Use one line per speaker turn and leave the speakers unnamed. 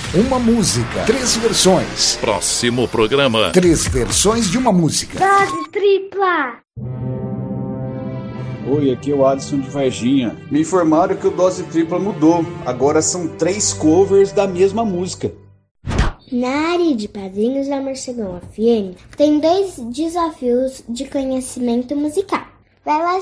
Uma música, 3 versões.
Próximo programa.
3 versões de uma música.
Dose tripla.
Oi, aqui é o Alisson de Varginha. Me informaram que o Dose Tripla mudou. Agora são 3 covers da mesma música.
Na área de padrinhos da Morcegão FM, tem 2 desafios de conhecimento musical. Vai lá